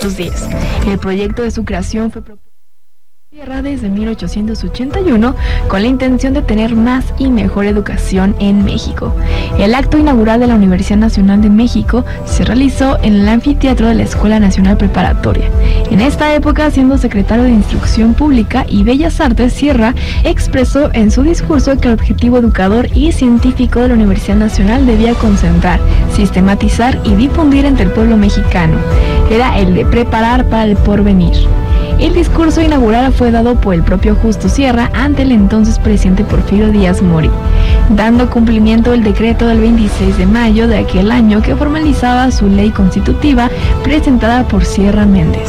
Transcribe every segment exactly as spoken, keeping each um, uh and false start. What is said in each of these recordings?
estos días. El proyecto de su creación fue propuesto Sierra desde mil ochocientos ochenta y uno con la intención de tener más y mejor educación en México. El acto inaugural de la Universidad Nacional de México se realizó en el anfiteatro de la Escuela Nacional Preparatoria. En esta época, siendo secretario de Instrucción Pública y Bellas Artes, Sierra expresó en su discurso que el objetivo educador y científico de la Universidad Nacional debía concentrar, sistematizar y difundir entre el pueblo mexicano. Era el de preparar para el porvenir. El discurso inaugural fue dado por el propio Justo Sierra ante el entonces presidente Porfirio Díaz Mori, dando cumplimiento al decreto del veintiséis de mayo de aquel año que formalizaba su ley constitutiva presentada por Sierra Méndez.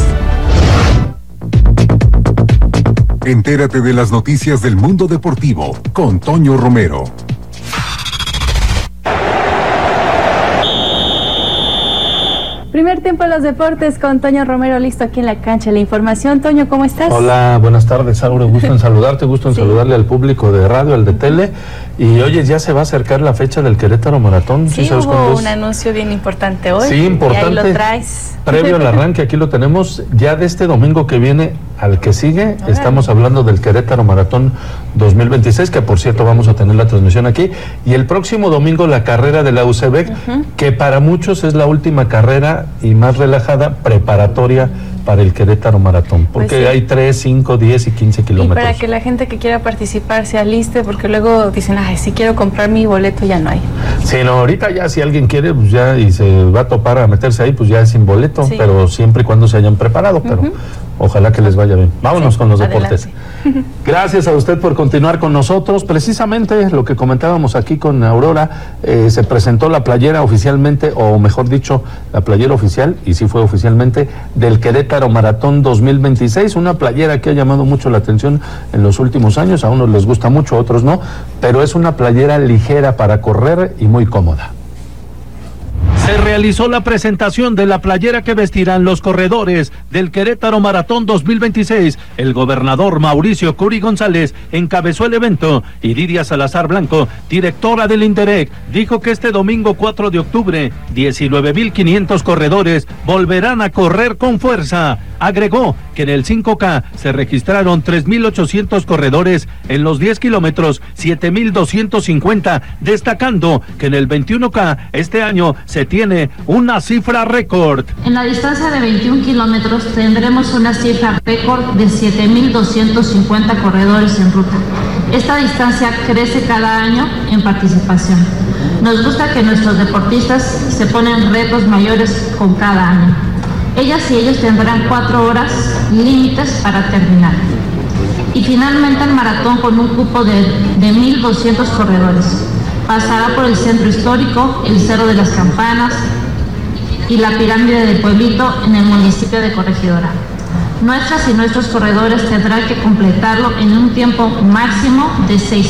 Entérate de las noticias del mundo deportivo con Toño Romero. Primer tiempo de los deportes con Toño Romero, listo aquí en la cancha. La información, Toño, ¿cómo estás? Hola, buenas tardes, Aure, gusto en saludarte, gusto en sí. saludarle al público de radio, al de tele. Y oye, ya se va a acercar la fecha del Querétaro Maratón. Sí, ¿sí hubo un anuncio bien importante hoy? Sí, importante. Y ahí lo traes. Previo al arranque, aquí lo tenemos, ya de este domingo que viene al que sigue, Hola. estamos hablando del Querétaro Maratón dos mil veintiséis, que por cierto vamos a tener la transmisión aquí, y el próximo domingo la carrera de la U C B E C, uh-huh. que para muchos es la última carrera y más relajada, preparatoria para el Querétaro Maratón, porque pues sí. hay tres, cinco, diez y quince kilómetros. Y para que la gente que quiera participar se aliste, porque luego dicen, ay, si quiero comprar mi boleto ya no hay. Sí, no, ahorita ya si alguien quiere, pues ya y se va a topar a meterse ahí, pues ya es sin boleto, sí. pero siempre y cuando se hayan preparado, pero uh-huh. ojalá que les vaya bien. Vámonos sí, con los adelante. deportes. Gracias a usted por continuar con nosotros. Precisamente lo que comentábamos aquí con Aurora, eh, se presentó la playera oficialmente, o mejor dicho, la playera oficial, y sí fue oficialmente, del Querétaro Maratón dos mil veintiséis, una playera que ha llamado mucho la atención en los últimos años, a unos les gusta mucho, a otros no, pero es una playera ligera para correr y muy cómoda. Se realizó la presentación de la playera que vestirán los corredores del Querétaro Maratón dos mil veintiséis. El gobernador Mauricio Curi González encabezó el evento y Lidia Salazar Blanco, directora del INDEREC, dijo que este domingo cuatro de octubre, diecinueve mil quinientos corredores volverán a correr con fuerza. Agregó que en el cinco K se registraron tres mil ochocientos corredores, en los diez kilómetros siete mil doscientos cincuenta, destacando que en el veintiuno K este año se tiene una cifra récord. En la distancia de veintiún kilómetros tendremos una cifra récord de siete mil doscientos cincuenta corredores en ruta. Esta distancia crece cada año en participación. Nos gusta que nuestros deportistas se ponen retos mayores con cada año. Ellas y ellos tendrán cuatro horas límites para terminar. Y finalmente el maratón con un cupo de, de mil doscientos corredores. Pasará por el centro histórico, el Cerro de las Campanas y la pirámide del Pueblito en el municipio de Corregidora. Nuestras y nuestros corredores tendrán que completarlo en un tiempo máximo de seis